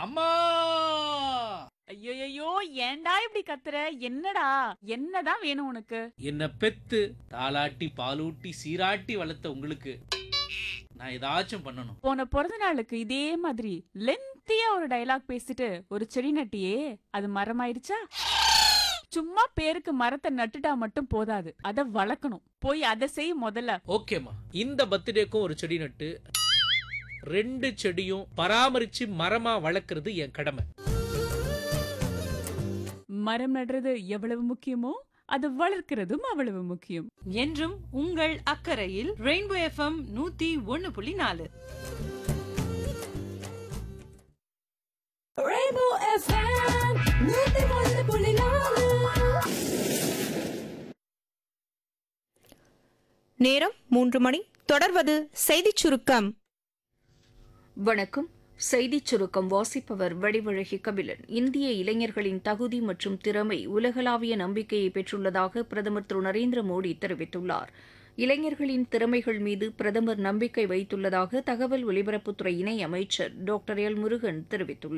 அம்மா! ஐயோ ஏன்டா இப்படி கத்துற? என்னடா? என்னதான் வேணும் உனக்கு? என்ன பெத்து தாலாட்டி பாலூட்டி சீராட்டி வளர்த்த உங்களுக்கு நான் ஏதாச்சும் பண்ணணும். போன பிறந்த நாளுக்கு இதே மாதிரி லென்த்தியா ஒரு டயலாக் பேசிட்டு ஒரு செடி நட்டியே, அது மரமாயிருச்சா? சும்மா பேருக்கு மரத்தை நட்டுட்டா மட்டும் போதாது, அத வளர்க்கணும். போய் அதை செய் முதல்ல. ஓகேம்மா, இந்த பர்த்டேக்கும் ஒரு செடி நட்டு 2 செடியும் பராமரிச்சு மரமா வளர்க்கறது என் கடமை. மரம் நடுறது எவ்வளவு முக்கியமோ அது வளர்க்கிறதும் அவ்வளவு முக்கியம். என்றும் உங்கள் அக்கறையில் ரெயின்போ எஃப்எம் 101.4. Rainbow FM 101.4. நேரம் 3 மணி. தொடர்வது செய்திச் சுருக்கம். வணக்கம். செய்திச் சுருக்கம் வாசிப்பவர் வடிவழகி கபிலன். இந்திய இளைஞர்களின் தகுதி மற்றும் திறமை உலகளாவிய நம்பிக்கையை பெற்றுள்ளதாக பிரதமர் திரு நரேந்திர மோடி தெரிவித்துள்ளார். இளைஞர்களின் திறமைகள் மீது பிரதமர் நம்பிக்கை வைத்துள்ளதாக தகவல் ஒலிபரப்புத்துறை இணை அமைச்சர் டாக்டர் எல் முருகன் தெரிவித்துள்ளார்.